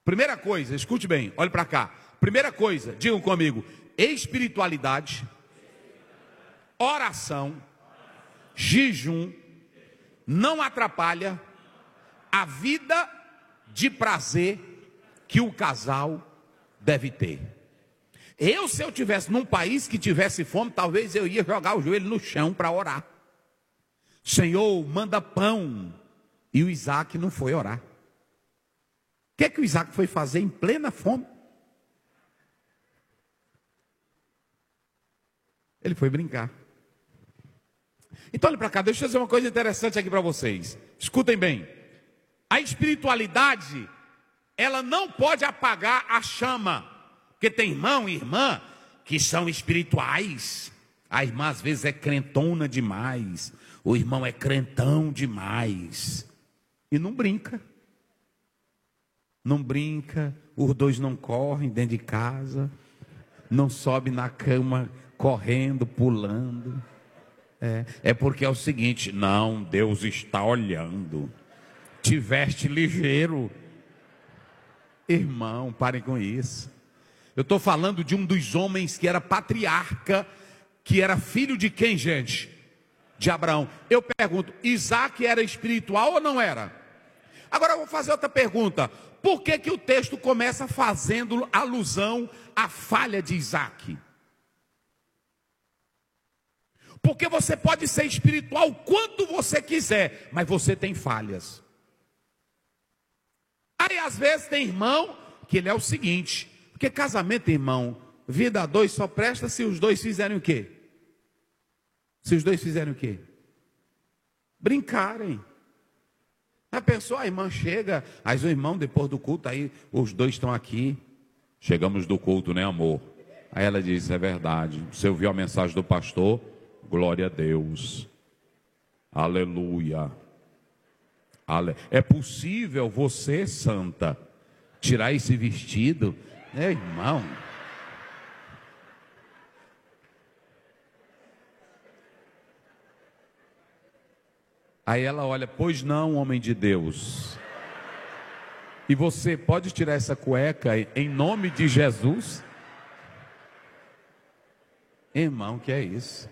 Primeira coisa, escute bem, olhe para cá. Primeira coisa, digam comigo: espiritualidade, oração, jejum não atrapalha a vida de prazer que o casal deve ter. Se eu tivesse num país que tivesse fome, talvez eu ia jogar o joelho no chão para orar. Senhor, manda pão. E o Isaac não foi orar. O que o Isaac foi fazer em plena fome? Ele foi brincar. Então olha para cá, deixa eu dizer uma coisa interessante aqui para vocês. Escutem bem. A espiritualidade, ela não pode apagar a chama. Porque tem irmão e irmã que são espirituais. A irmã às vezes é crentona demais. O irmão é crentão demais. E não brinca. Não brinca. Os dois não correm dentro de casa. Não sobe na cama correndo, pulando. É porque é o seguinte: não, Deus está olhando. Te veste ligeiro. Irmão, parem com isso. Eu estou falando de um dos homens que era patriarca, que era filho de quem, gente? De Abraão. Eu pergunto, Isaac era espiritual ou não era? Agora eu vou fazer outra pergunta. Por que o texto começa fazendo alusão à falha de Isaac? Porque você pode ser espiritual quando você quiser, mas você tem falhas. Aí às vezes tem irmão que ele é o seguinte: porque casamento, irmão, vida a dois só presta se os dois fizerem o quê? Se os dois fizerem o quê? Brincarem. A pessoa, a irmã chega, aí o irmão depois do culto, aí os dois estão aqui. Chegamos do culto, né, amor? Aí ela diz: é verdade. Você ouviu a mensagem do pastor? Glória a Deus. Aleluia. É possível você, santa, tirar esse vestido? Irmão. Aí ela olha: pois não, homem de Deus. E você pode tirar essa cueca em nome de Jesus? Irmão, que é isso?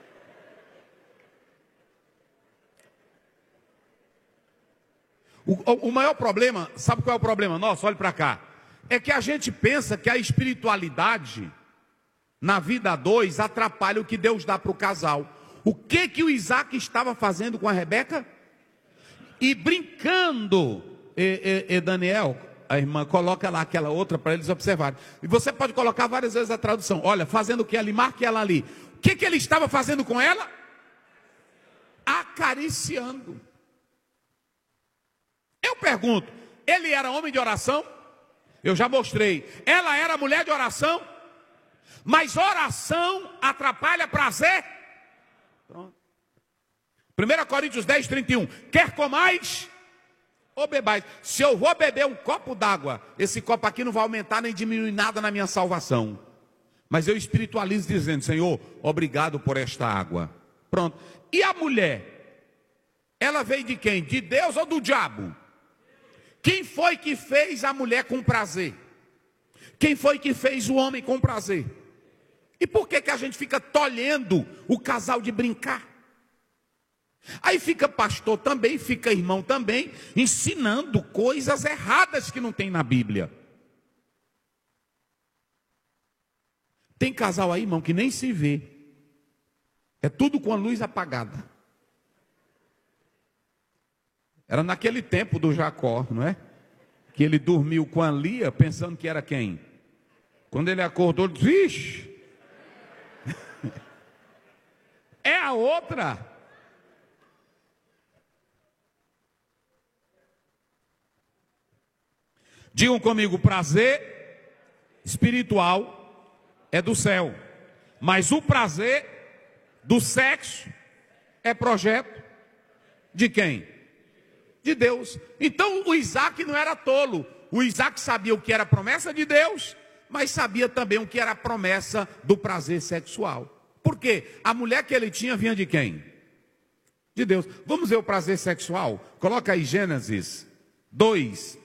O maior problema, sabe qual é o problema nosso? Olha para cá. É que a gente pensa que a espiritualidade na vida a dois atrapalha o que Deus dá para o casal. O que o Isaac estava fazendo com a Rebeca? E brincando. Daniel, a irmã, coloca lá aquela outra para eles observarem. E você pode colocar várias vezes a tradução. Olha, fazendo o que ali, marque ela ali. O que ele estava fazendo com ela? Acariciando. Eu pergunto, ele era homem de oração? Eu já mostrei. Ela era mulher de oração? Mas oração atrapalha prazer? Pronto. 1 Coríntios 10, 31. Quer comais ou bebais? Se eu vou beber um copo d'água, esse copo aqui não vai aumentar nem diminuir nada na minha salvação. Mas eu espiritualizo dizendo: Senhor, obrigado por esta água. Pronto. E a mulher? Ela veio de quem? De Deus ou do diabo? Quem foi que fez a mulher com prazer? Quem foi que fez o homem com prazer? E por que a gente fica tolhendo o casal de brincar? Aí fica pastor também, fica irmão também, ensinando coisas erradas que não tem na Bíblia. Tem casal aí, irmão, que nem se vê. É tudo com a luz apagada. Era naquele tempo do Jacó, não é? Que ele dormiu com a Lia pensando que era quem? Quando ele acordou, ele disse: vixe, é a outra. Digam comigo: prazer espiritual é do céu, mas o prazer do sexo é projeto de quem? De Deus. Então o Isaac não era tolo. O Isaac sabia o que era a promessa de Deus, mas sabia também o que era a promessa do prazer sexual. Por quê? A mulher que ele tinha vinha de quem? De Deus. Vamos ver o prazer sexual? Coloca aí Gênesis 2,